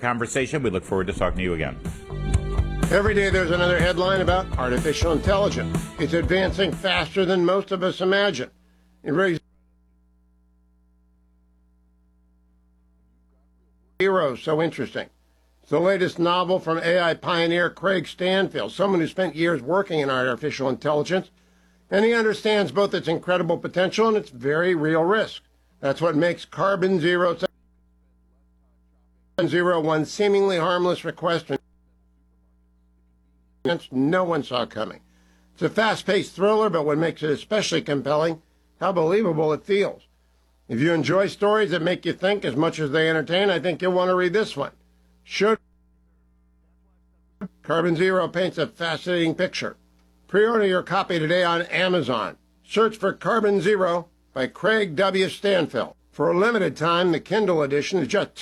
conversation. We look forward to talking to you again. Every day there's another headline about artificial intelligence. It's advancing faster than most of us imagine. It raises heroes so interesting. It's the latest novel from AI pioneer Craig Stanfield, someone who spent years working in artificial intelligence, and he understands both its incredible potential and its very real risk. That's what makes Carbon Zero one seemingly harmless request no one saw coming. It's a fast-paced thriller, but what makes it especially compelling, how believable it feels. If you enjoy stories that make you think as much as they entertain, I think you'll want to read this one. Carbon Zero paints a fascinating picture. Pre-order your copy today on Amazon. Search for Carbon Zero by Craig W. Stanfield. For a limited time, the Kindle edition is just